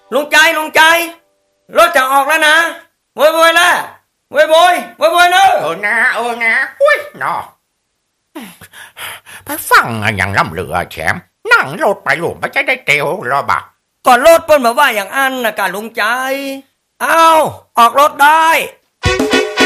ลุงใจรถจะออกแล้วนะโวยละโวยเนอะนะอุ้ยเนาะไปฟังอย่างล่ำเรือแชมนั่งรถไปหลวงไปจะได้เตียวรอบะก่อนรถเปิ้นมาว่าอย่างอันนะกะลุงใจเอาออกรถได้